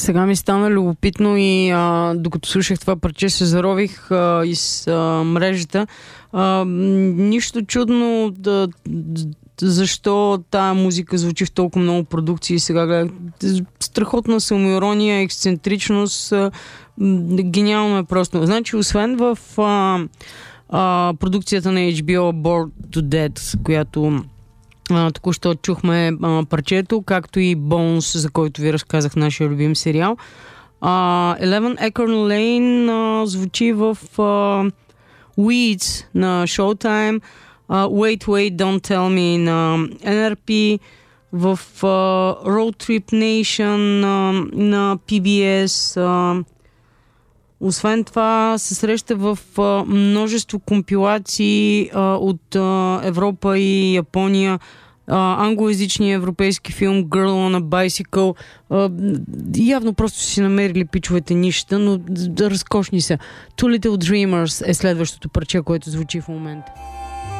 Сега ми стана любопитно и докато слушах това парче, се зарових из мрежата. Нищо чудно защо тая музика звучи в толкова много продукции. Сега гледах страхотна самоирония, ексцентричност. Гениално е просто. Значи, освен в продукцията на HBO Bored to Death, която току-що чухме парчето, както и Bones, за който ви разказах, нашия любим сериал. 11 Acorn Lane звучи в Weeds на Showtime, Wait, Don't Tell Me на NRP, в Road Trip Nation на PBS. Освен това се среща в множество компилации от Европа и Япония. Англоязичния европейски филм Girl on a Bicycle. Явно просто си намерили пичовете нища, но разкошни са. Two Little Dreamers е следващото парче, което звучи в момента.